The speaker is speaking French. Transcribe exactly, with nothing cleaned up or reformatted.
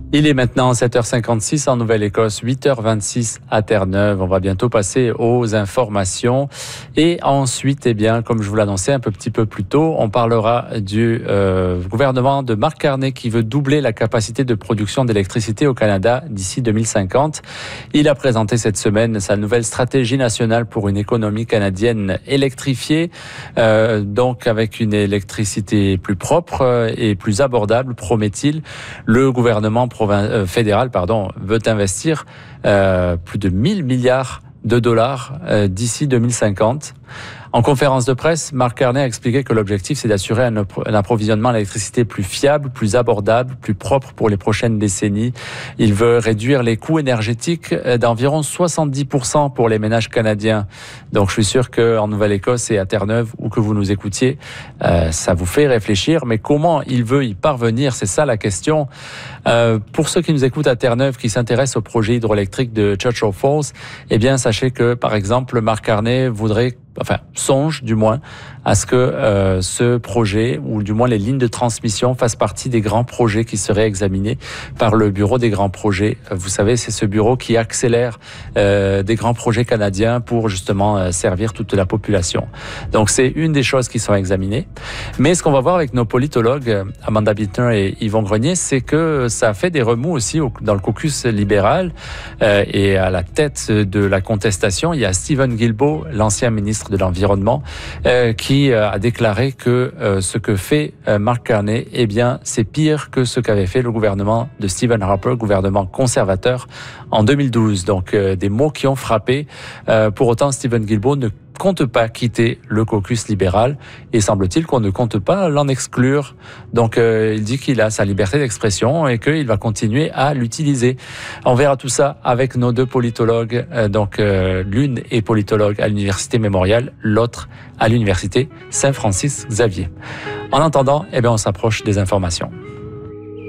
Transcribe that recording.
Il est maintenant sept heures cinquante-six en Nouvelle-Écosse, huit heures vingt-six à Terre-Neuve. On va bientôt passer aux informations. Et ensuite, eh bien, comme je vous l'annonçais un peu, petit peu plus tôt, on parlera du euh, gouvernement de Mark Carney qui veut doubler la capacité de production d'électricité au Canada d'ici deux mille cinquante. Il a présenté cette semaine sa nouvelle stratégie nationale pour une économie canadienne électrifiée, euh, donc avec une électricité plus propre et plus abordable, promet-il. Le gouvernement fédéral pardon, veut investir euh, plus de mille milliards de dollars euh, d'ici deux mille cinquante. En conférence de presse, Mark Carney a expliqué que l'objectif, c'est d'assurer un, un approvisionnement à l'électricité plus fiable, plus abordable, plus propre pour les prochaines décennies. Il veut réduire les coûts énergétiques d'environ soixante-dix pour cent pour les ménages canadiens. Donc, je suis sûr qu'en Nouvelle-Écosse et à Terre-Neuve, où que vous nous écoutiez, euh, ça vous fait réfléchir. Mais comment il veut y parvenir? C'est ça la question. Euh, pour ceux qui nous écoutent à Terre-Neuve, qui s'intéressent au projet hydroélectrique de Churchill Falls, eh bien, sachez que, par exemple, Mark Carney voudrait enfin, songe du moins à ce que euh, ce projet, ou du moins les lignes de transmission, fassent partie des grands projets qui seraient examinés par le Bureau des grands projets. Vous savez, c'est ce bureau qui accélère euh, des grands projets canadiens pour justement euh, servir toute la population. Donc, c'est une des choses qui sont examinées. Mais ce qu'on va voir avec nos politologues, Amanda Bittner et Yvon Grenier, c'est que ça fait des remous aussi au, dans le caucus libéral. Euh, et à la tête de la contestation, il y a Steven Guilbeault, l'ancien ministre de l'Environnement, euh, qui a déclaré que euh, ce que fait euh, Mark Carney, eh bien, c'est pire que ce qu'avait fait le gouvernement de Stephen Harper, gouvernement conservateur, en deux mille douze. Donc, euh, des mots qui ont frappé. Euh, pour autant, Steven Guilbeault ne compte pas quitter le caucus libéral et semble-t-il qu'on ne compte pas l'en exclure. Donc, euh, il dit qu'il a sa liberté d'expression et qu'il va continuer à l'utiliser. On verra tout ça avec nos deux politologues. Euh, donc, euh, l'une est politologue à l'Université Mémorial, l'autre à l'Université Saint-Francis Xavier. En attendant, eh bien, on s'approche des informations.